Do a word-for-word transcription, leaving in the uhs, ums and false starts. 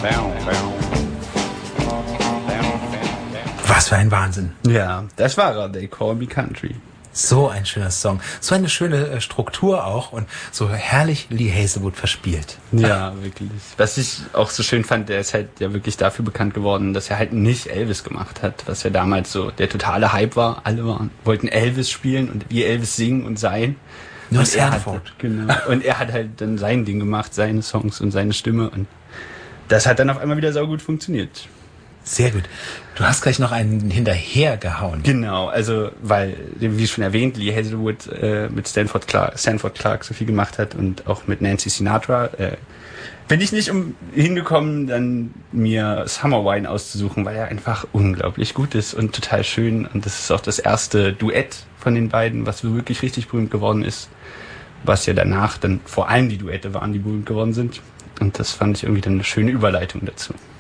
Was für ein Wahnsinn. Ja, das war er, They Call Me Country. So ein schöner Song. So eine schöne äh, Struktur auch und so herrlich Lee Hazlewood verspielt. Ja, wirklich. Was ich auch so schön fand, der ist halt ja wirklich dafür bekannt geworden, dass er halt nicht Elvis gemacht hat, was ja damals so der totale Hype war. Alle waren, wollten Elvis spielen und wie Elvis singen und sein. Nur und er hat, Sanford. genau. Und er hat halt dann sein Ding gemacht, seine Songs und seine Stimme und das hat dann auf einmal wieder saugut funktioniert. Sehr gut. Du hast gleich noch einen hinterher gehauen. Genau, also weil, wie schon erwähnt, Lee Hazlewood äh, mit Stanford Clark, Stanford Clark so viel gemacht hat und auch mit Nancy Sinatra, äh, bin ich nicht um, hingekommen, dann mir Summer Wine auszusuchen, weil er einfach unglaublich gut ist und total schön. Und das ist auch das erste Duett von den beiden, was wirklich richtig berühmt geworden ist. Was ja danach dann vor allem die Duette waren, die berühmt geworden sind. Und das fand ich irgendwie dann eine schöne Überleitung dazu.